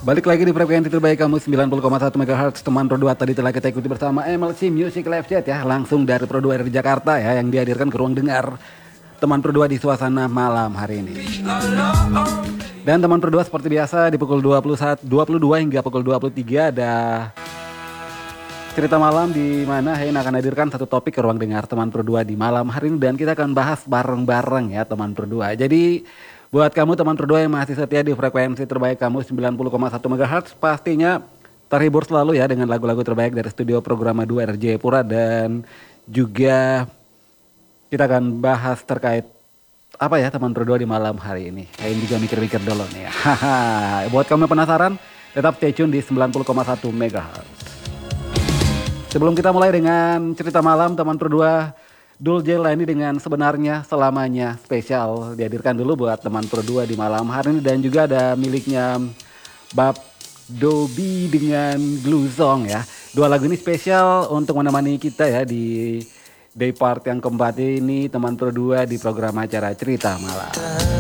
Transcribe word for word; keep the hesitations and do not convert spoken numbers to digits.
Balik lagi di frekuensi terbaik kamu sembilan puluh koma satu megahertz. Teman Pro dua tadi telah kita ikuti bersama M L C Music Live Chat ya, langsung dari Pro dua dari Jakarta ya, yang dihadirkan ke ruang dengar Teman Pro dua di suasana malam hari ini. Dan Teman Pro dua seperti biasa di pukul dua puluh satu, dua puluh dua hingga pukul dua puluh tiga ada cerita malam di mana Hein akan hadirkan satu topik ke ruang dengar Teman Pro dua di malam hari ini, dan kita akan bahas bareng-bareng ya Teman Pro dua. Jadi buat kamu Teman Pro dua yang masih setia di frekuensi terbaik kamu sembilan puluh koma satu megahertz, pastinya terhibur selalu ya dengan lagu-lagu terbaik dari studio Programa dua R J Pura. Dan juga kita akan bahas terkait apa ya Teman Pro dua di malam hari ini. Hein juga mikir-mikir dulu nih ya. Buat kamu yang penasaran, tetap stay tune di sembilan puluh koma satu megahertz. Sebelum kita mulai dengan cerita malam Teman Pro dua, Dul Jelani dengan Sebenarnya Selamanya spesial dihadirkan dulu buat Teman Pro dua di malam hari ini. Dan juga ada miliknya Bab Dobi dengan Glue Song ya. Dua lagu ini spesial untuk menemani kita ya di day part yang keempat ini Teman Pro dua di program acara Cerita Malam.